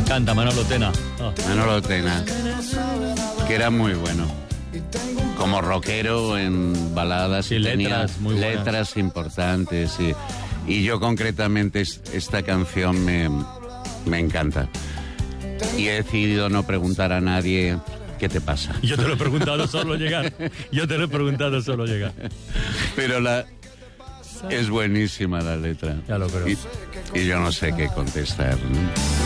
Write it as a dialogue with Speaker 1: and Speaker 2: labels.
Speaker 1: Canta Manolo Tena. Oh.
Speaker 2: Manolo Tena, que era muy bueno. Como rockero en baladas,
Speaker 1: sí,
Speaker 2: y
Speaker 1: letras, muy buenas.
Speaker 2: letras importantes. Y yo concretamente esta canción me encanta. Y he decidido no preguntar a nadie qué te pasa.
Speaker 1: Yo te lo he preguntado solo llegar.
Speaker 2: Pero es buenísima la letra.
Speaker 1: Ya lo creo.
Speaker 2: Y yo no sé qué contestar, ¿no?